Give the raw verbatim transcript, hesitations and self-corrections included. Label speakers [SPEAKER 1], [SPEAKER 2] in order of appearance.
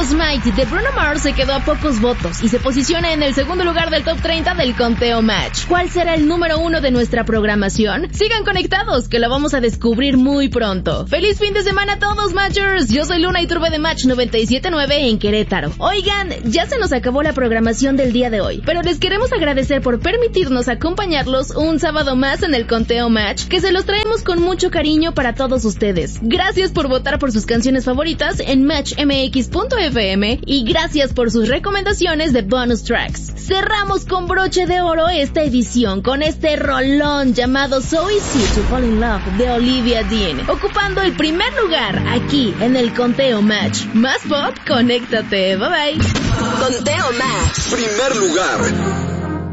[SPEAKER 1] Smite de Bruno Mars se quedó a pocos votos y se posiciona en el segundo lugar del top treinta del conteo Match. ¿Cuál será el número uno de nuestra programación? Sigan conectados, que lo vamos a descubrir muy pronto. ¡Feliz fin de semana a todos, Matchers! Yo soy Luna Iturbe de Match noventa y siete punto nueve en Querétaro. Oigan, ya se nos acabó la programación del día de hoy, pero les queremos agradecer por permitirnos acompañarlos un sábado más en el conteo Match, que se los traemos con mucho cariño para todos ustedes. Gracias por votar por sus canciones favoritas en match m x punto f m y gracias por sus recomendaciones de bonus tracks. Cerramos con broche de oro esta edición con este rolón llamado So Easy to Fall in Love de Olivia Dean, ocupando el primer lugar aquí en el conteo Match. Más pop, conéctate. Bye bye.
[SPEAKER 2] Conteo Match.
[SPEAKER 3] Primer lugar.